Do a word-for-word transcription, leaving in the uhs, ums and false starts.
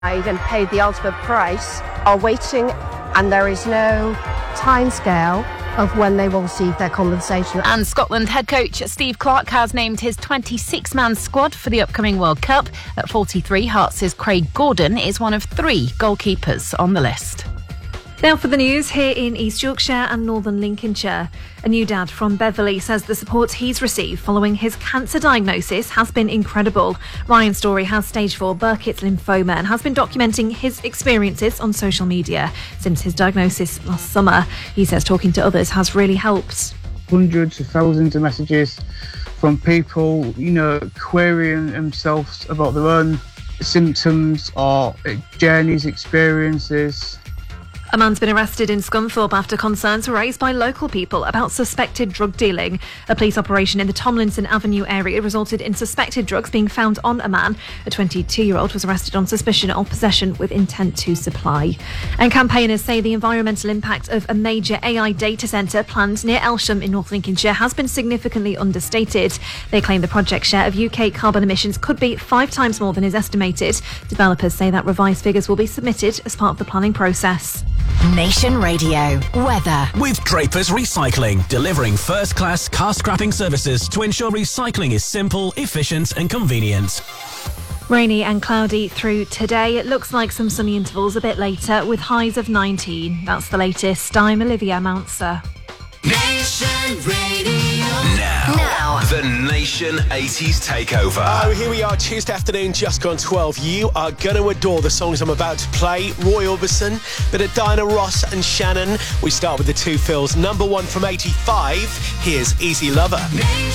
and paid the ultimate price are waiting, and there is no timescale of when they will receive their compensation. And Scotland head coach Steve Clarke has named his twenty-six man squad for the upcoming World Cup. At forty-three, Hearts' Craig Gordon is one of three goalkeepers on the list. Now for the news here in East Yorkshire and Northern Lincolnshire. A new dad from Beverley says the support he's received following his cancer diagnosis has been incredible. Ryan Story has stage four Burkitt's lymphoma and has been documenting his experiences on social media since his diagnosis last summer. He says talking to others has really helped. Hundreds of thousands of messages from people, you know, querying themselves about their own symptoms or journeys, experiences. A man's been arrested in Scunthorpe after concerns were raised by local people about suspected drug dealing. A police operation in the Tomlinson Avenue area resulted in suspected drugs being found on a man. A twenty-two-year-old was arrested on suspicion of possession with intent to supply. And campaigners say the environmental impact of a major A I data centre planned near Elsham in North Lincolnshire has been significantly understated. They claim the project's share of U K carbon emissions could be five times more than is estimated. Developers say that revised figures will be submitted as part of the planning process. Nation Radio weather with Drapers Recycling, delivering first-class car scrapping services to ensure recycling is simple, efficient and convenient. Rainy and cloudy through today. It looks like some sunny intervals a bit later with highs of nineteen. That's the latest. I'm Olivia Mounser. Nation Radio. Now, now. the Nation eighties Takeover. Oh, here we are, Tuesday afternoon, just gone twelve. You are going to adore the songs I'm about to play. Roy Orbison, bit of Diana Ross and Shannon. We start with the two Phils. Number one from eighty-five, here's Easy Lover.